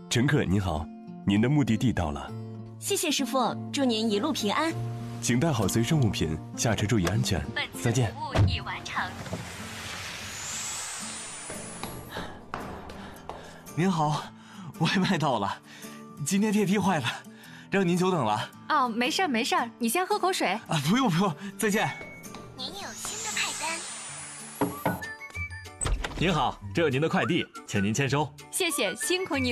乘客您好，您的目的地到了。 谢谢师傅，祝您一路平安。 请带好随身物品，下车注意安全。再见。 服务已完成。 您好，外卖到了。今天电梯坏了，让您久等了。 哦，没事儿没事儿，你先喝口水。 啊，不用不用，再见。 您有新的派单。 您好，这有您的快递，请您签收。 谢谢，辛苦你。